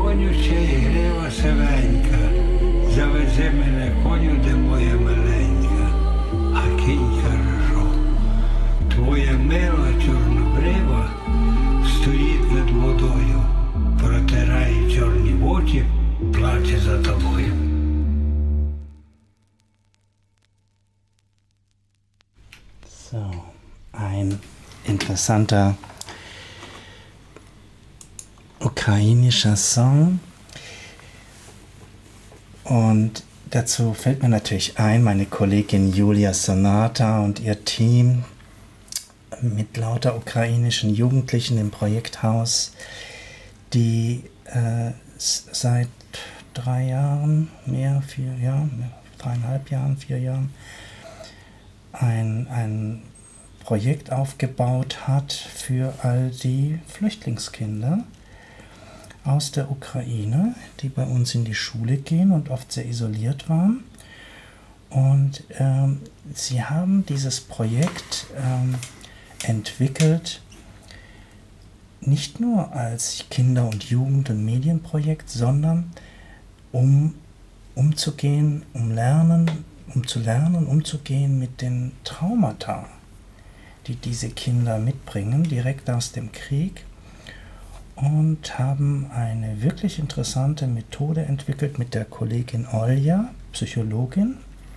Коню чей грива сивенька, завези мене коню, де моя маленька, а кінь каже, твоя мила чорнобрива стоїть над водою, протирає чорні очі, плаче за тобою. So, ein interessanter ukrainischer Song. Und dazu fällt mir natürlich ein, meine Kollegin Julia Sonata und ihr Team mit lauter ukrainischen Jugendlichen im Projekthaus, die seit 3 Jahren, 4 Jahren, 3,5 Jahren, 4 Jahren ein Projekt aufgebaut hat für all die Flüchtlingskinder aus der Ukraine, die bei uns in die Schule gehen und oft sehr isoliert waren. Und sie haben dieses Projekt entwickelt, nicht nur als Kinder- und Jugend- und Medienprojekt, sondern um umzugehen, umzugehen mit den Traumata, die diese Kinder mitbringen, direkt aus dem Krieg, und haben eine wirklich interessante Methode entwickelt mit der Kollegin Olja, Psychologin,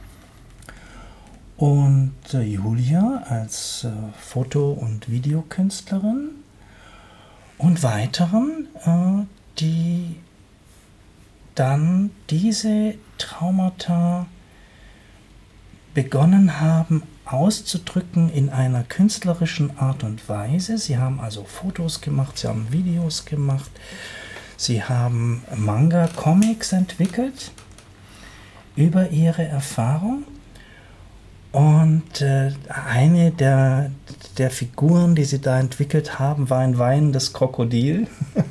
und Julia als Foto- und Videokünstlerin und weiteren, die dann diese Traumata begonnen haben auszudrücken in einer künstlerischen Art und Weise. Sie haben also Fotos gemacht, sie haben Videos gemacht, sie haben Manga-Comics entwickelt über ihre Erfahrung. Und eine der Figuren, die sie da entwickelt haben, war ein weinendes Krokodil.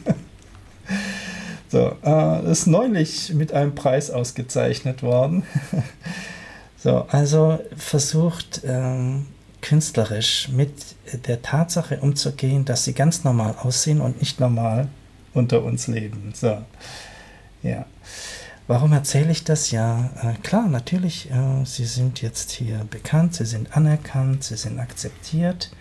So, ist neulich mit einem Preis ausgezeichnet worden. So, also versucht künstlerisch mit der Tatsache umzugehen, dass sie ganz normal aussehen und nicht normal unter uns leben. So, ja. Warum erzähle ich das? Ja, klar, natürlich, sie sind jetzt hier bekannt, sie sind anerkannt, sie sind akzeptiert.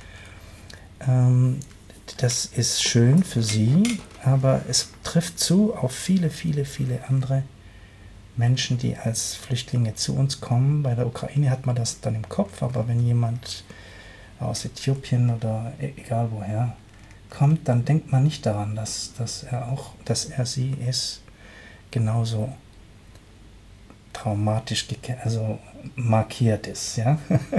Das ist schön für sie, aber es trifft zu auf viele, viele, viele andere Menschen, die als Flüchtlinge zu uns kommen. Bei der Ukraine hat man das dann im Kopf, aber wenn jemand aus Äthiopien oder egal woher kommt, dann denkt man nicht daran, dass sie ist genauso traumatisch, also markiert ist, ja.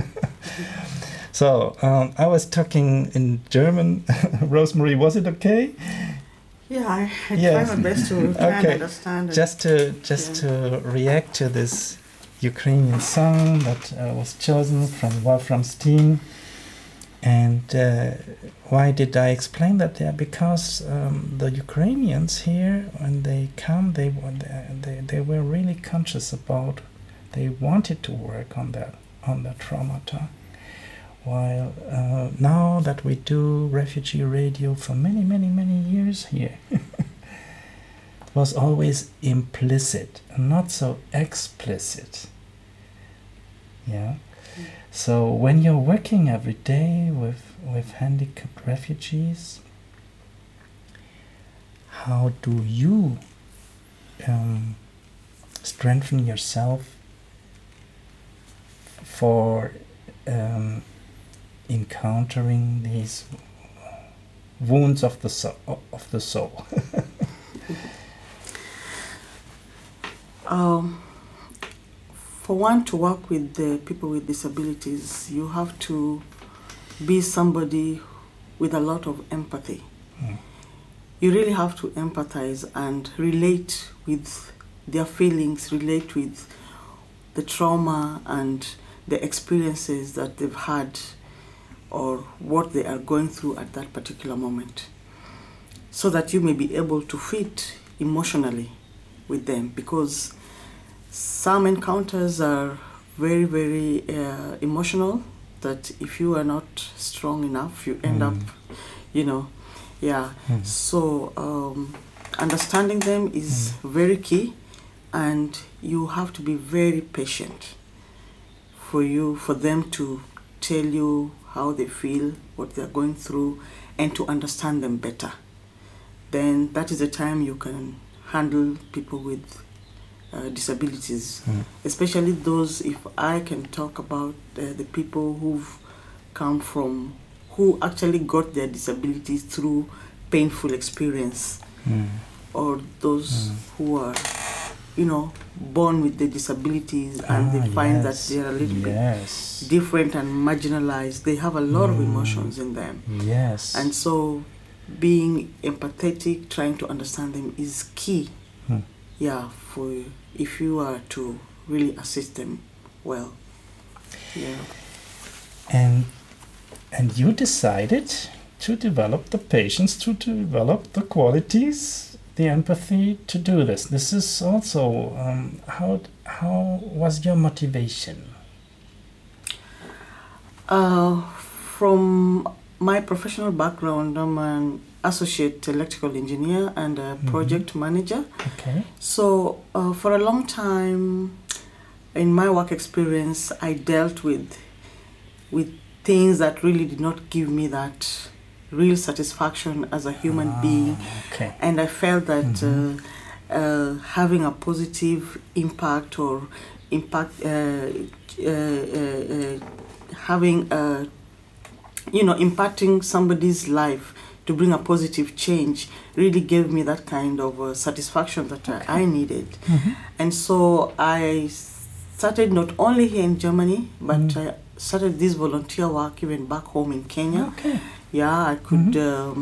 So, I was talking in German. Rosemary, was it okay? Yeah, I try my best to try and understand it. Just to react to this Ukrainian song that was chosen from Wolfram Steen. And why did I explain that there? Because the Ukrainians here, when they come, they were really conscious about. They wanted to work on their traumata. While now that we do refugee radio for many, many, many years here, it was always implicit, not so explicit. Yeah. So when you're working every day with handicapped refugees, how do you strengthen yourself for encountering these wounds of the soul? For one to work with the people with disabilities, you have to be somebody with a lot of empathy. You really have to empathize and relate with their feelings, relate with the trauma and the experiences that they've had or what they are going through at that particular moment, so that you may be able to fit emotionally with them, because some encounters are very, very emotional, that if you are not strong enough, you end up, So understanding them is very key, and you have to be very patient for them to tell you how they feel, what they're going through, and to understand them better. Then that is the time you can handle people with disabilities, especially those, if I can talk about the people who actually got their disabilities through painful experience, or those who are, born with the disabilities and they find that they are a little bit different and marginalized. They have a lot of emotions in them. Yes. And so being empathetic, trying to understand them is key. For if you are to really assist them well. Yeah. And you decided to develop the patience, to develop the qualities, the empathy to do this. This is also how was your motivation? From my professional background, I'm an associate electrical engineer and a project manager. Okay. So for a long time in my work experience, I dealt with things that really did not give me that real satisfaction as a human being. Okay. And I felt that having a positive impact or impacting somebody's life to bring a positive change really gave me that kind of satisfaction that I needed. And so I started not only here in Germany, but I started this volunteer work even back home in Kenya. Okay. Yeah, I could,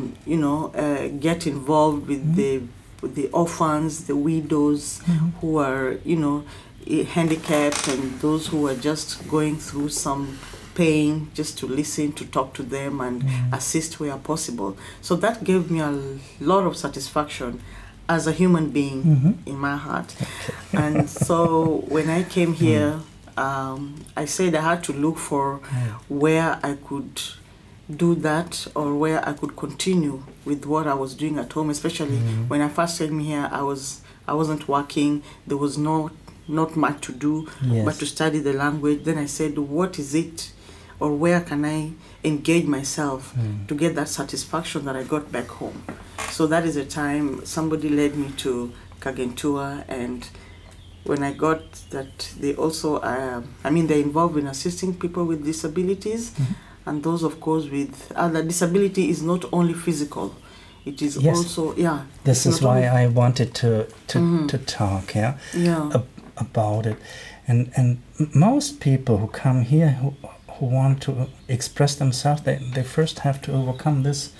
get involved with the orphans, the widows who are, handicapped, and those who are just going through some pain, just to listen, to talk to them and assist where possible. So that gave me a lot of satisfaction as a human being in my heart. Okay. And so when I came here, I said I had to look for where I could do that, or where I could continue with what I was doing at home, especially when I first came here. I wasn't working. There was not much to do but to study the language. Then I said, what is it, or where can I engage myself to get that satisfaction that I got back home? So that is the time somebody led me to Kagentua, and when I got that, they also, they're involved in assisting people with disabilities, and those, of course, with other disability is not only physical. It is also, This is why I wanted to talk, about it. And most people who come here who want to express themselves, they first have to overcome this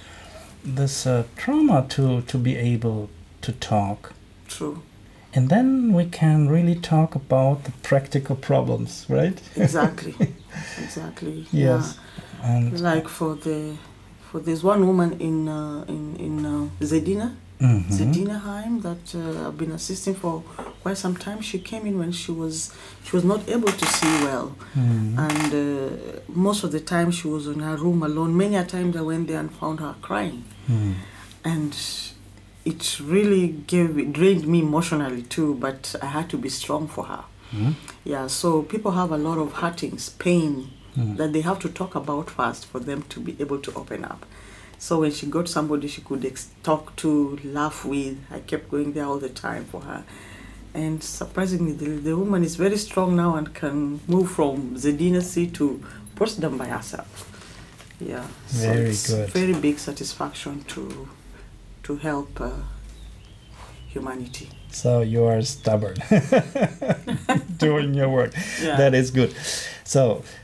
trauma to be able to talk. True. And then we can really talk about the practical problems, right? Exactly. Yes. Yeah. And like for this one woman in Zedina, Zedina Heim, that I've been assisting for quite some time. She came in when she was not able to see well, and most of the time she was in her room alone. Many a times I went there and found her crying, and it really drained me emotionally too. But I had to be strong for her. Yeah. So people have a lot of hurtings, pain that they have to talk about first for them to be able to open up. So when she got somebody she could talk to, laugh with, I kept going there all the time for her. And surprisingly, the woman is very strong now and can move from Zedina Sea to Potsdam by herself. Yeah. So very it's good. Very big satisfaction to help humanity. So you are stubborn doing your work. Yeah. That is good. So